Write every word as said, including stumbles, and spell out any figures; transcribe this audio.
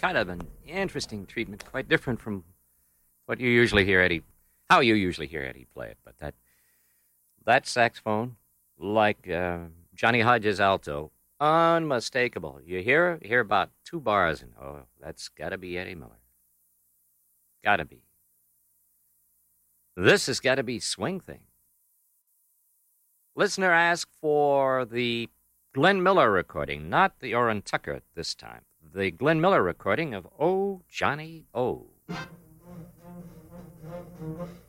kind of an interesting treatment, quite different from what you usually hear Eddie, how you usually hear Eddie play it. But that that saxophone, like uh, Johnny Hodges' alto, unmistakable. You hear you hear about two bars, and oh, that's got to be Eddie Miller. Got to be. This has got to be Swing Thing. Listener asked for the Glenn Miller recording, not the Orrin Tucker this time. The Glenn Miller recording of Oh, Johnny, Oh.